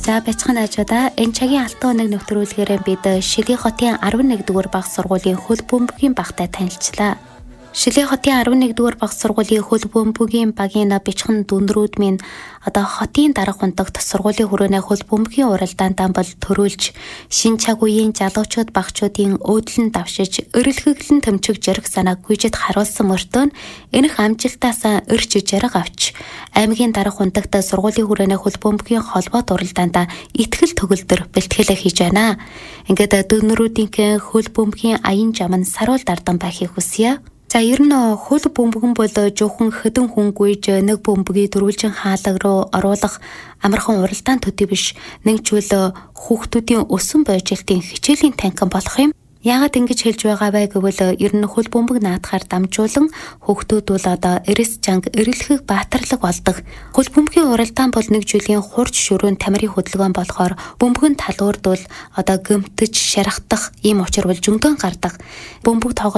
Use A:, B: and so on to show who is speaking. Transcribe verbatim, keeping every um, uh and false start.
A: За бяцхан ажуудаа энэ цагийн алтан өнөг нэвтрүүлгээр бид Шилийн хотын арван нэгдүгээр багш сургуулийн хөл бөмбөгийн багтай танилцлаа. Шилийн хотын арван нэгдүгээр багш сургуулийн хөл бөмбөгийн багийн бяцхан дүндрүүд минь одоо хотын дарга хундаг сургуулийн хүрээний хөл бөмбөгийн уралдаантаа бол төрүүлж шин цаг үеийн залуучууд багчуудын өөдлөн давшиж өрөлхөглөн төмчөг жаргах санааг гүйжэд харуулсан мөртөө энэх амжилтаас өрч жарга авч аймгийн дарга хундагт сургуулийн хүрээний хөл бөмбөгийн холбоот уралдаантаа итгэл төгөлдөр бэлтгэлээ хийж байна. Ингээд дүнрүүдийн хөл бөмбөгийн аян жам нь саруул дардан байхыг хүсье. За ер нь хөл бөмбөгөн бол жоохон хэдэн хүн гүйж нэг бөмбөгийг дөрвөлжин хаалга руу оруулах амархан уралдаан төдий биш. Нэгжүүл хүүхдүүдийн өсөн бойжилтын хичээлийн танкан болох юм. Яагаад ингэж хэлж байгаа вэ гэвэл ер нь хөл бөмбөг наадахаар дамжуулан хүүхдүүд бол одоо эрэс чанга эрэлхэх баатарлаг болдог. Хөл бөмбөгийн уралдаан бол нэг жилийн хурж шөрүүн тамирын хөдөлгөөн болохоор бөмбөгөн талуурд бол одоо гэмтэж шархдах ийм учир бол зөндөө гардаг. Бөмбөг